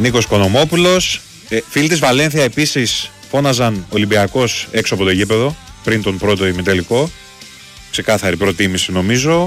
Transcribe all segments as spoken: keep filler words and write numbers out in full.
Νίκος Κονομόπουλος. Ε, φίλοι της Βαλένθια επίσης φώναζαν Ολυμπιακός έξω από το γήπεδο πριν τον πρώτο ημιτελικό. Ξεκάθαρη προτίμηση νομίζω.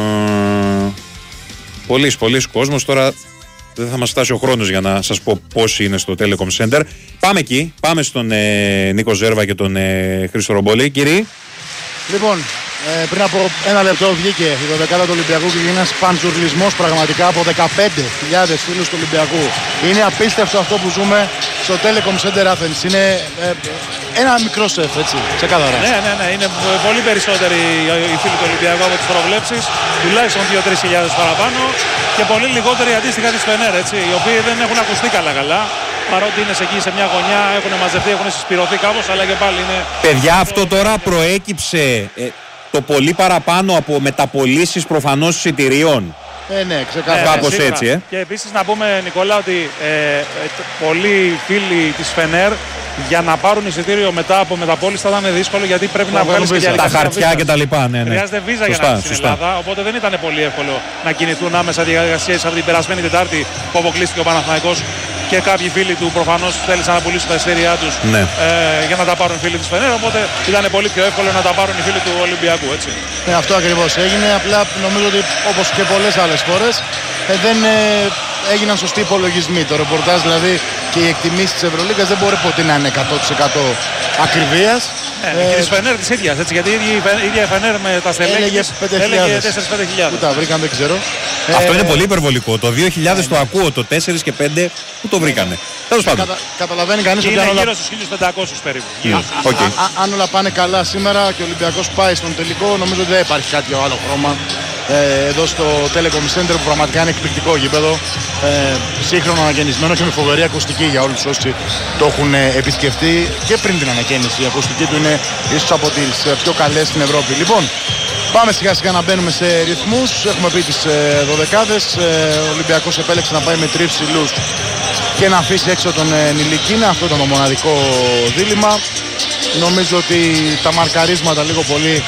Ε, πολλής, πολλής κόσμος. Τώρα δεν θα μας φτάσει ο χρόνος για να σας πω πόσοι είναι στο Telecom Center. Πάμε εκεί, πάμε στον ε, Νίκο Ζέρβα και τον ε, Χρήστο Ρομπόλη. Κύριοι. Λοιπόν, ε, πριν από ένα λεπτό βγήκε η δωδεκάδα του Ολυμπιακού και γίνει ένας παντζουρλισμός πραγματικά από δεκαπέντε χιλιάδες φίλους του Ολυμπιακού. Είναι απίστευτο αυτό που ζούμε στο Telecom Center Athens. Είναι ε, ένα μικρό σεφ, έτσι, ξεκάθαρα. Ναι, ναι, ναι. Είναι πολύ περισσότεροι οι φίλοι του Ολυμπιακού από τις προβλέψεις. Τουλάχιστον δύο με τρεις χιλιάδες παραπάνω. Και πολύ λιγότεροι αντίστοιχα της Φενέρ, έτσι, οι οποίοι δεν έχουν ακουστεί καλά-καλά. Παρότι είναι εκεί σε μια γωνιά, έχουν μαζευτεί, έχουν συσπηρωθεί κάπως, αλλά και πάλι είναι. Παιδιά, αυτό τώρα προέκυψε ε, το πολύ παραπάνω από μεταπωλήσεις προφανώς εισιτηρίων. Ε, ναι, ξεκάθαρα. Ε, Κάπως σίγουρα. έτσι, ε. Και επίσης να πούμε, Νικόλα, ότι ε, ε, πολλοί φίλοι της Φενέρ για να πάρουν εισιτήριο μετά από μεταπώληση θα ήταν δύσκολο, γιατί πρέπει να βγάλεις και διαδικασία. Τα χαρτιά και τα λοιπά, ναι, ναι. Χρειάζεται βίζα σωστά, για να έρθει στην σωστά. Ελλάδα, οπότε δεν ήταν πολύ εύκολο να κινηθούν άμεσα διαδικασίες από την περασμένη Τετάρτη που αποκλείστηκε ο Παναθηναϊκός. Και κάποιοι φίλοι του προφανώς θέλησαν να πουλήσουν τα εισιτήριά τους ναι. ε, για να τα πάρουν οι φίλοι της Φενέρ. Οπότε ήταν πολύ πιο εύκολο να τα πάρουν οι φίλοι του Ολυμπιακού. Έτσι. Ναι, αυτό ακριβώς έγινε. Απλά νομίζω ότι όπως και πολλές άλλες φορές ε, δεν ε, έγιναν σωστοί υπολογισμοί. Το ρεπορτάζ δηλαδή και οι εκτιμήσεις της Ευρωλίγκας δεν μπορεί ποτέ να είναι εκατό τοις εκατό ακριβίας. Ναι, ε, και της Φενέρ της ίδιας, έτσι, γιατί η ίδια η Φενέρ με τα στελέχη της έλεγε τέσσερα με πέντε χιλιάδες. Πού τα βρήκαν δεν ξέρω. Αυτό ε, είναι πολύ υπερβολικό. Το δύο χιλιάδες ναι, το ακούω, το τέσσερα και πέντε που το βρήκανε. Τέλος πάντων. Κατα, καταλαβαίνει κανείς ότι είναι αν όλα, γύρω στους χίλιους πεντακόσιους περίπου. Mm, okay. α, α, αν όλα πάνε καλά σήμερα και ο Ολυμπιακός πάει στον τελικό, νομίζω ότι δεν υπάρχει κάποιο άλλο χρώμα ε, εδώ στο Telecom Center που πραγματικά είναι εκπληκτικό γήπεδο. Ε, σύγχρονο ανακαινισμένο και με φοβερή ακουστική για όλους όσοι το έχουν επισκεφτεί και πριν την ανακαίνιση. Η ακουστική του είναι ίσως από τις πιο καλές στην Ευρώπη. Λοιπόν, πάμε σιγά σιγά να μπαίνουμε σε ρυθμούς. Έχουμε πει τις ε, δωδεκάδες. Ε, ο Ολυμπιακός επέλεξε να πάει με τρεις ψηλούς και να αφήσει έξω τον ε, Νιλικίνα. Αυτό ήταν το μοναδικό δίλημμα. Νομίζω ότι τα μαρκαρίσματα λίγο πολύ,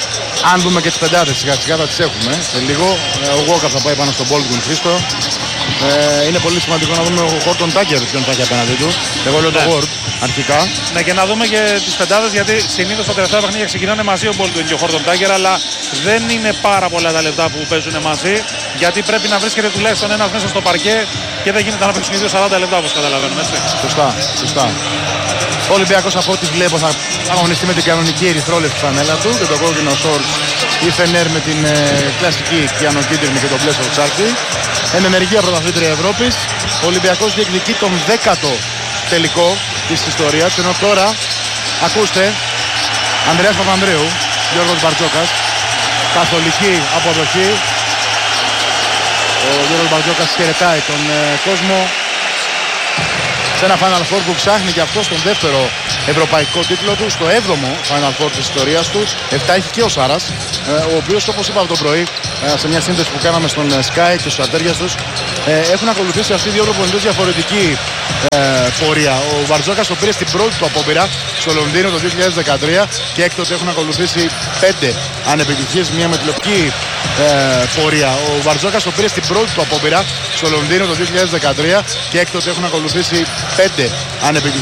αν δούμε και τις πεντάδες σιγά σιγά θα τις έχουμε σε λίγο. Ε, ο Γόκα θα πάει πάνω στον Baldwin Χρήστο. Ε, είναι πολύ σημαντικό να δούμε ο Χόρτον Τάγκερ ποιον θα έχει απέναντί του. Εγώ λέω το Word αρχικά. Ναι, και να δούμε και τις πεντάδες, γιατί συνήθως τα τελευταία παιχνίδια ξεκινάνε μαζί ο Baldwin και ο Χόρτον Τάγκερ, αλλά δεν είναι πάρα πολλά τα λεπτά που παίζουν μαζί, γιατί πρέπει να βρίσκεται τουλάχιστον ένας μέσα στο παρκέ και δεν γίνεται να παίξουν οι δύο σαράντα λεπτά όπως καταλαβαίνουμε, έτσι. Σωστά, σωστά. Ο Ολυμπιακός από ό,τι βλέπω θα αγωνιστεί με την κανονική ερυθρόλευκη φανέλα του και το κόκκινο shorts, η Φενέρ με την ε, κλασική κιανοκίτρινη και το μπλε σορτσάκι. Εν ενεργεία πρωταθλήτρια Ευρώπης. Ο Ολυμπιακός διεκδικεί τον δέκατο τελικό της ιστορίας, ενώ τώρα, ακούστε, Ανδρέας Παπανδρέου, Γιώργος Μπαρτζόκας, καθολική αποδοχή. Ο Γιώργος Μπαρτζόκας χαιρετάει τον ε, κόσμο σε ένα Final Four που ψάχνει και αυτό στον δεύτερο ευρωπαϊκό τίτλο του, στο έβδομο Final Four της ιστορίας του. επτά έχει και ο Σάρας, ο οποίος, όπως είπα από το πρωί σε μια σύνδεση που κάναμε στον Sky και στους ατέρειας τους, έχουν ακολουθήσει αυτοί οι δύο προπονητές διαφορετική ε, πορεία. Ο Μπαρτζόκας το πήρε στην πρώτη του απόπειρα στο Λονδίνο το δύο χιλιάδες δεκατρία και έκτοτε έχουν ακολουθήσει πέντε ανεπιτυχίες, μία με τηλεοπτική ε, πορεία. Ο Μπαρτζόκας το πήρε στην πρώτη του απόπειρα στο Λονδίνο το δύο χιλιάδες δεκατρία και έκτοτε έχουν ακολουθήσει πέντε ανεπιτυχίες.